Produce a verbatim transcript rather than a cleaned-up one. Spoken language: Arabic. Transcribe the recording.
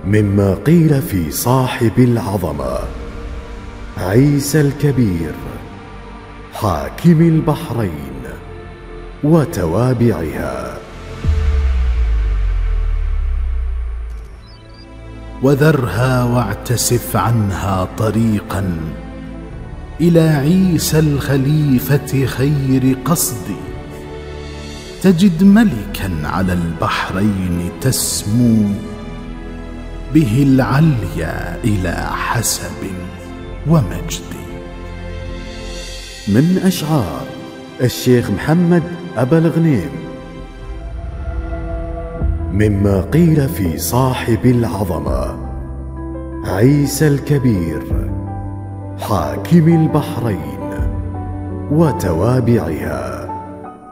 مما قيل في صاحب العظمة عيسى الكبير حاكم البحرين وتوابعها. وذرها واعتسف عنها طريقا إلى عيسى الخليفة خير قصدي، تجد ملكا على البحرين تسمو به العليا إلى حسب ومجد. من أشعار الشيخ محمد أبا الغنيم. مما قيل في صاحب العظمة عيسى الكبير حاكم البحرين وتوابعها.